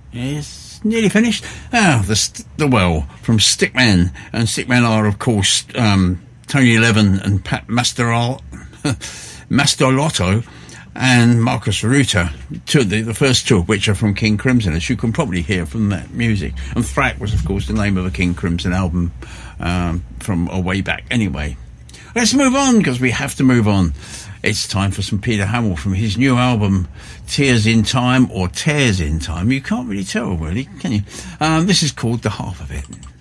It's nearly finished. Well, from Stickman. And Stickman are, of course, Tony Levin and Pat Mastelotto and Marcus Rutter, the first two of which are from King Crimson, as you can probably hear from that music. And Thrak was, of course, the name of a King Crimson album from a way back. Anyway, let's move on, because we have to move on. It's time for some Peter Hamill from his new album, Tears in Time, or Tears in Time. You can't really tell, really, can you? This is called The Half of It.